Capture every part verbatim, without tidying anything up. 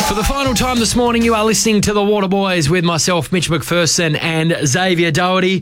For the final time this morning, you are listening to the Waterboys with myself, Mitch McPherson, and Xavier Doherty.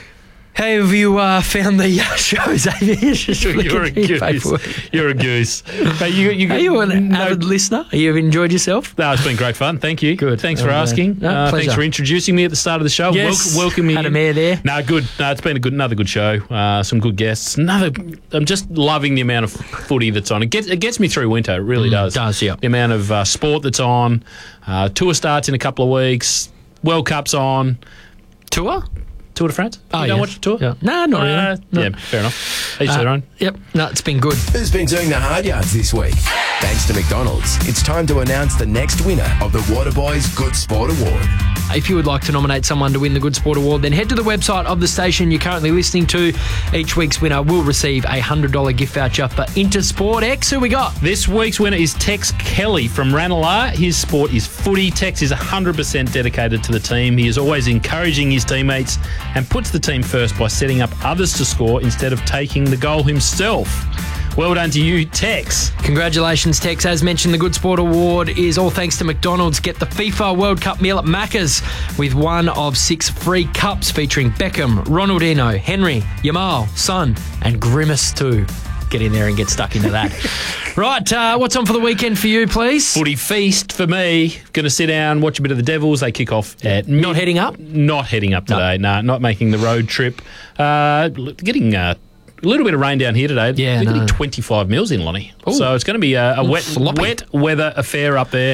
How have you uh, found the uh, show, Xavier? You're a goose. You're a goose. Hey, you, you, Are you an no, avid listener? Have you enjoyed yourself? No, it's been great fun. Thank you. Good. Thanks for Oh, asking. no, uh, pleasure. thanks for introducing me at the start of the show. Yes. Wel- welcome me. Had a in. mare there. No, good. No, it's been a good, another good show. Uh, some good guests. Another. I'm just loving the amount of footy that's on. It gets it gets me through winter. It really Mm, does. does, yeah. The amount of uh, sport that's on. Uh, tour starts in a couple of weeks. World Cup's on. Tour? Tour de France? Oh, you don't yeah. watch the tour? Yeah. No, not really. Uh, No. Yeah, fair enough. Each Uh, their own. Yep. No, it's been good. Who's been doing the hard yards this week? Thanks to McDonald's, it's time to announce the next winner of the Waterboys Good Sport Award. If you would like to nominate someone to win the Good Sport Award, then head to the website of the station you're currently listening to. Each week's winner will receive a one hundred dollars gift voucher for Intersport X. Who we got? This week's winner is Tex Kelly from Ranelagh. His sport is footy. Tex is one hundred percent dedicated to the team. He is always encouraging his teammates and puts the team first by setting up others to score instead of taking the goal himself. Well done to you, Tex. Congratulations, Tex. As mentioned, the Good Sport Award is all thanks to McDonald's. Get the FIFA World Cup meal at Macca's with one of six free cups featuring Beckham, Ronaldinho, Henry, Yamal, Son, and Grimace too. Get in there and get stuck into that. Right, uh, what's on for the weekend for you, please? Footy feast for me. Going to sit down, watch a bit of the Devils. They kick off at mid- Not heading up? Not heading up today. No, nah, not making the road trip. Uh, getting uh, a little bit of rain down here today. Yeah, They're getting no. twenty-five mils in, Lonnie. Ooh. So it's going to be a, a wet, floppy. wet weather affair up there.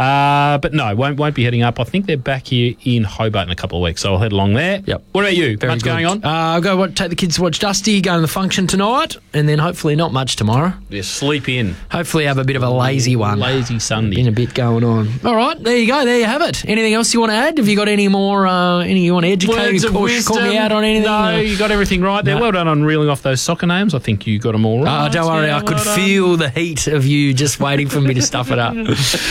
Uh, but no, won't won't be heading up. I think they're back here in Hobart in a couple of weeks, so I'll head along there. Yep. What about you? Very Much good. going on? Uh, I'll go watch, take the kids to watch Dusty, go to the function tonight, and then hopefully not much tomorrow. Yeah, sleep in. Hopefully have a bit of a lazy one. Lazy Sunday. Been a bit going on. All right, there you go. There you have it. Anything else you want to add? Have you got any more? Uh, any you want to educate? Words of call, wisdom. call me out on anything? No, Or- you got everything right there. No. Well done on reeling off those soccer names. I think you got them all right. Oh, don't worry. Yeah, I could well done. feel the heat of you just waiting for me to stuff it up.